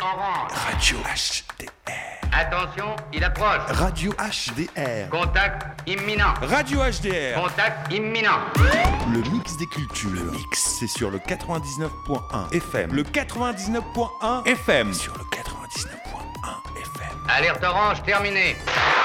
en rang. Radio HDR. Attention, il approche. Radio HDR. Contact imminent. Radio HDR. Contact imminent. Le mix des cultures. Le mix, c'est sur le 99.1 FM. Le 99.1 FM. Sur le 99.1 FM. Alerte orange terminée.